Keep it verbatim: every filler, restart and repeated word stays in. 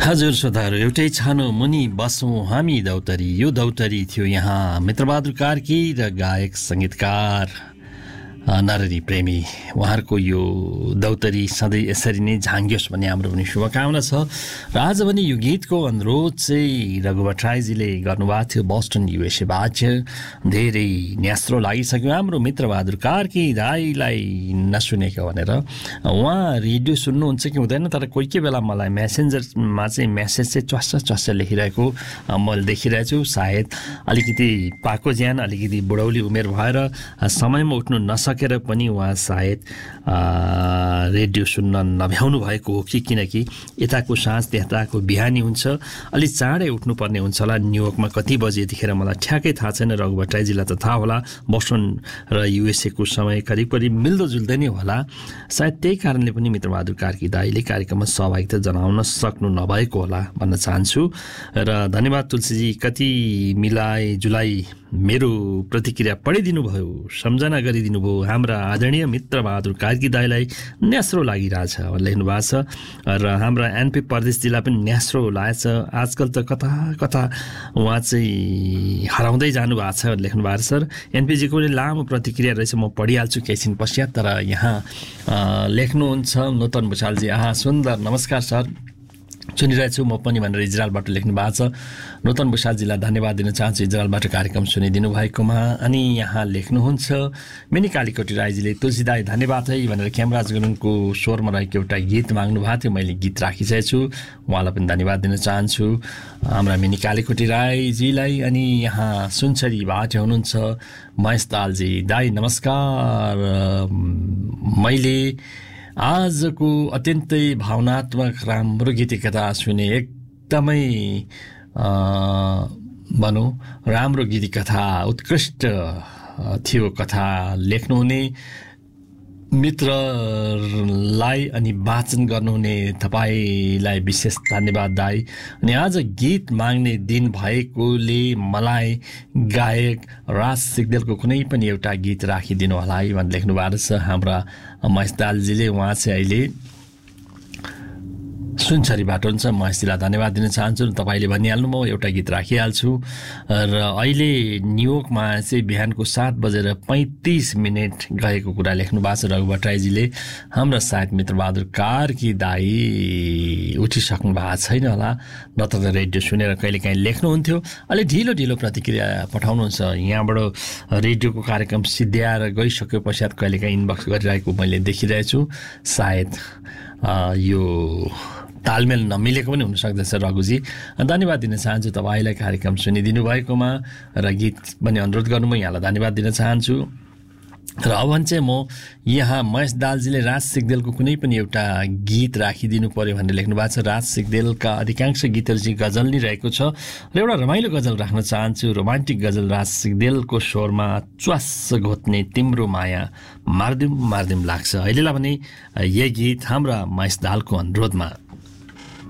हजुर श्रोताहरू, एउटै छानो मुनि बसौँ हामी दौतरी। यो दौतरी थियो यहाँ मित्रबहादुर कार्की र गायक सङ्गीतकार नरहरि प्रेमी। उहाँहरूको यो दौतरी सधैँ यसरी नै झाङ्गियोस् भन्ने हाम्रो पनि शुभकामना छ। र आज पनि यो गीतको अनुरोध चाहिँ रघु भट्टराईजीले गर्नुभएको थियो बोस्टन युएसए बाज्य। धेरै न्यास्रो लागिसक्यो हाम्रो मित्रबहादुर कार्की दाईलाई नसुनेको भनेर। उहाँ रेडियो सुन्नुहुन्छ कि हुँदैन, तर कोही कोही बेला मलाई मेसेन्जरमा चाहिँ मेसेज चाहिँ च्वास च्वास लेखिरहेको मैले देखिरहेको छु। सायद अलिकति पाको ज्यान, अलिकति बुढौली उमेर भएर समयमा उठ्नु नसके केर पनि उहाँ सायद रेडियो सुन्न नभ्याउनु भएको हो कि, किनकि यताको साँझ त्यताको बिहानी हुन्छ, अलिक चाँडै उठ्नुपर्ने हुन्छ होला। न्युयोर्कमा कति बजे यतिखेर मलाई ठ्याक्कै थाहा छैन, रघु भट्टराईजीलाई त थाहा होला। बोस्टन र युएसएको समय करिब करिब मिल्दोजुल्दै नै होला। सायद त्यही कारणले पनि मित्रबहादुर कार्की दाईले कार्यक्रममा सहभागिता जनाउन सक्नु नभएको होला भन्न चाहन्छु। र धन्यवाद तुलसीजी, कति मिलाए जुलाई मेरो प्रतिक्रिया पढिदिनु भयो, सम्झना गरिदिनु भयो। हाम्रा आदरणीय मित्र बहादुर कार्की दाईलाई न्यास्रो लागिरहेछ लेख्नु भएको छ। र हाम्रा एनपी परदेशजीलाई पनि न्यास्रो लागेछ। आजकल त कता कता उहाँ चाहिँ हराउँदै जानुभएको छ लेख्नु भएको छ। एनपीजीको पनि लामो प्रतिक्रिया रहेछ, म पढिहाल्छु केही छिन पश्चात। तर यहाँ लेख्नुहुन्छ नूतन भुषालजी, आहा सुन्दर, नमस्कार सर, सुनिरहेछु म पनि भनेर इजरायलबाट लेख्नु भएको छ। नूतन भुषालजीलाई धन्यवाद दिन चाहन्छु इजरायलबाट कार्यक्रम सुनिदिनु भएकोमा। अनि यहाँ लेख्नुहुन्छ मिनी कालीकोटी राईजीले, तुलसी दाई धन्यवाद है भनेर खेमराज गुरुङको स्वरमा रहेको एउटा गीत माग्नु भएको थियो, मैले गीत राखिसकेको छु, उहाँलाई पनि धन्यवाद दिन चाहन्छु हाम्रा मिनी कालीकोटी राईजीलाई। अनि यहाँ सुनसरीबाट हुनुहुन्छ महेश दालजी, दाई नमस्कार, मैले आजको अत्यन्तै भावनात्मक राम्रो गीतिकथा सुने, एकदमै भनौँ राम्रो गीतिकथा, उत्कृष्ट थियो कथा लेख्नुहुने मित्रलाई अनि वाचन गर्नुहुने तपाईँलाई विशेष धन्यवाद दाई। अनि आज गीत माग्ने दिन भएकोले मलाई गायक राज सिग्देलको कुनै पनि एउटा गीत राखिदिनु होला है भनेर लेख्नु भएको छ हाम्रा महेश दालजीले। उहाँ चाहिँ अहिले सुनसरीबाट हुन्छ। महेशजीलाई धन्यवाद दिन चाहन्छु। तपाईँले भनिहाल्नु, म एउटा गीत राखिहाल्छु। र अहिले न्युयोर्कमा चाहिँ बिहानको सात बजेर पैँतिस मिनट गएको कुरा लेख्नु भएको छ रघु भट्टराईजीले। हाम्रा सायद मित्रबहादुर कार्की दाई उठिसक्नु भएको छैन होला, नत्र त रेडियो सुनेर कहिलेकाहीँ लेख्नुहुन्थ्यो। अलिक ढिलो ढिलो प्रतिक्रिया पठाउनुहुन्छ। यहाँबाट रेडियोको कार्यक्रम सिद्ध्याएर गइसके पश्चात कहिलेकाहीँ इनबक्स गरिरहेको मैले देखिरहेछु। सायद यो तालमेल नमिलेको पनि हुनसक्दछ रघुजी। धन्यवाद दिन चाहन्छु तपाईँलाई कार्यक्रम सुनिदिनु भएकोमा, र गीत पनि अनुरोध गर्नु, म यहाँलाई धन्यवाद दिन चाहन्छु। र अब चाहिँ म यहाँ महेश दालजीले राज सिग्देलको कुनै पनि एउटा गीत राखिदिनु पर्यो भनेर लेख्नु भएको छ। राज सिग्देलका अधिकांश गीतहरू चाहिँ गजल नै रहेको छ, र एउटा रमाइलो गजल राख्न चाहन्छु, रोमान्टिक गजल राज सिग्देलको स्वरमा, च्वास घोत्ने तिम्रो माया मार्दिम मार्दिम लाग्छ। अहिलेलाई भने यही गीत हाम्रा महेश दालको अनुरोधमा।